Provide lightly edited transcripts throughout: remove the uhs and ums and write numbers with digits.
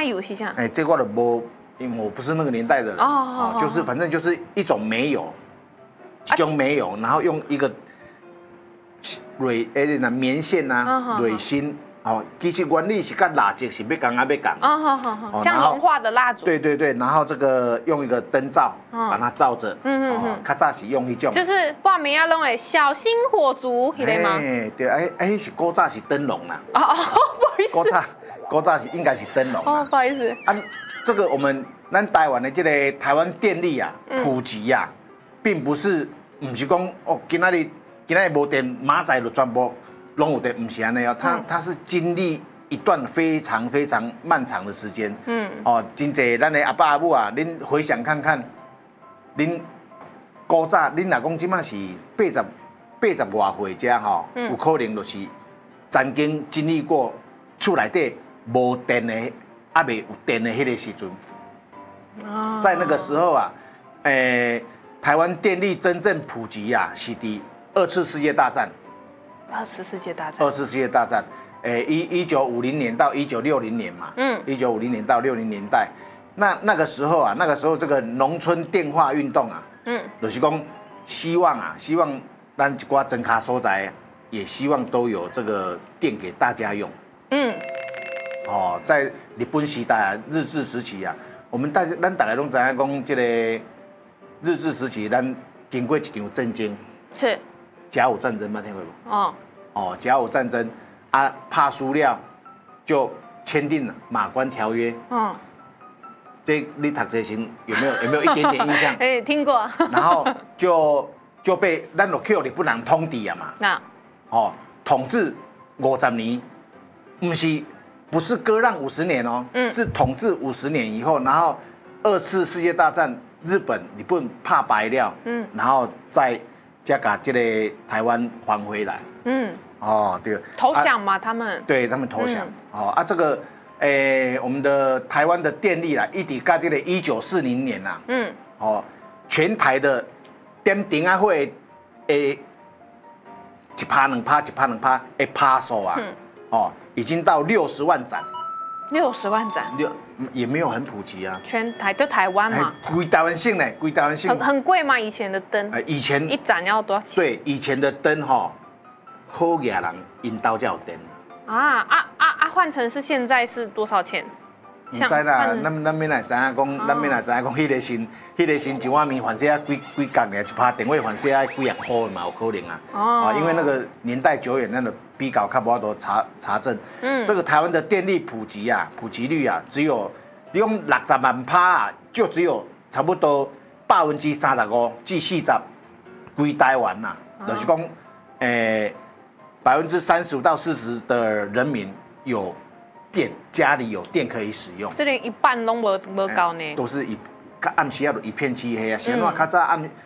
油是啥？ 这我的无，因为我不是那个年代的人就是反正就是一种煤油，一种煤油，然后用一个棉线啊，蕊芯。其实原理是跟蜡烛是要讲啊，要讲。 像融化的蜡烛。 对对对，然后这个用一个灯罩把它照着。较早是用一种。 就是画面要弄的小心火烛，是的吗？ 对，是古早是灯笼啦。 不好意思。 古早是应该是灯笼。 不好意思。 这个咱台湾的这个台湾电力啊，普及啊，并不是是讲今仔日无电，明仔就全部。拢有的不是安尼哦，它是经历一段非常非常漫长的时间。真侪咱的阿爸阿母啊，恁回想看看，恁古早恁若讲即马是80外岁者有可能就是曾经经历过厝内底无电的，未有电的迄个时阵。在那个时候啊，台湾电力真正普及啊，是第2次世界大战。 2次世界大战 ，1950年到1960年嘛，1950年到60年代，那个时候这个农村电话运动啊，就是讲希望咱一寡庄脚所在，也希望都有这个电给大家用。在日本时代啊，日治时期啊，咱大家拢知影讲，这个日治时期，咱经过一场战争。 是。 甲午战争嘛，听过不？甲午战争啊，怕输了，就签订了马关条约。这你读这时有没有一点点印象？ 听过。 然后就被咱就叫日本人统治啊嘛。统治50年，不是割让50年哦，是统治50年以后，然后2次世界大战，日本怕白了，然后再。才把这个台湾还回来。对。 投降嘛，他们。 对他们投降。这个，我们的台湾的电力啦，一直到这个1940年呐，全台的点灯啊会1%、2%、1%、2%的趴数啊，已经到60万盏。 60万盏。 也没有很普及啊。 全台就台湾嘛。 规台湾省呢，规台湾省。 很贵吗？以前的灯？ 以前一盏要多少钱？ 对，以前的灯好野人因兜才有灯。 换成是现在是多少钱？ 唔知啦，咱免来知影讲，咱免来知影讲，迄个新一碗面反正几角呢，一拍电话反正几块嘛，有可能啊。因为那个年代久远，那个比较较无法度查证。这个台湾的电力普及率啊，只有你讲60万趴啊，就只有差不多35%至40%，规台湾呐，就是讲35%到40%的人民有电，家里有电可以使用。 这连一半都没高呢。 都是暗时啊，就一片漆黑啊。是安怎较早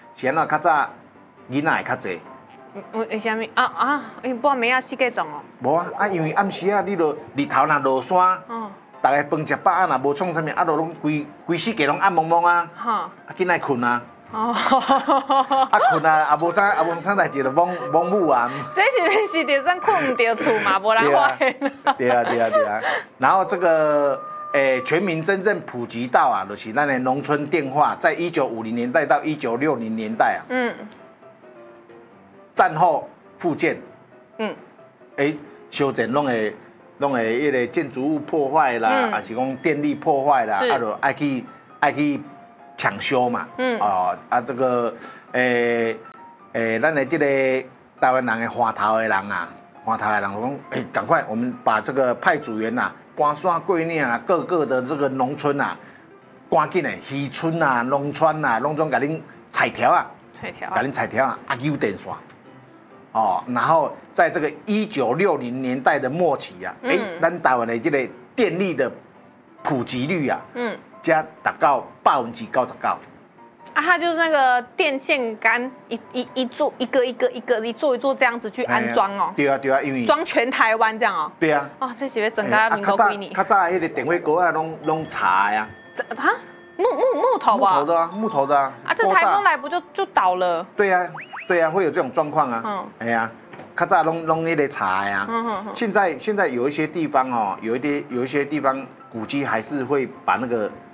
囡仔会较济？ 为什么因为半暝啊4点钟哦。 无因为暗时啊，你就日头若落山，大家饭食饱啊，若无创啥物，就拢规世界拢暗蒙蒙啊。紧来困啊。困啊，无啥代志就懵母啊。 这是就算困唔到厝嘛，无人发现。 对啊。然后这个全民真正普及到啊，就是咱的农村电话，在1950年代到1960年代啊。战后复建。修整弄的迄个建筑物破坏啦，还是讲电力破坏啦，就爱去抢修嘛。这个咱的这个台湾人的花头的人啊，讲赶快我们把这个派组员呐，搬山过岭啊，各个的这个农村啊，赶紧的渔村啊、农村啊，拢总给恁拆条啊，给恁拆条啊，有电线。然后在这个1960年代的末期啊，咱台湾的这个电力的普及率啊，加达到99%。 它就是那个电线杆一座一个一座这样子去安装哦。 对啊，因为装全台湾这样哦。 对啊。 这是要整个民国几年？ 较早迄个电话膏啊，拢茶呀。 木头吧？ 木头的啊。 这台风来不就倒了？ 对啊，会有这种状况啊。较早拢迄个茶呀。现在有一些地方有一些地方古迹还是会把那个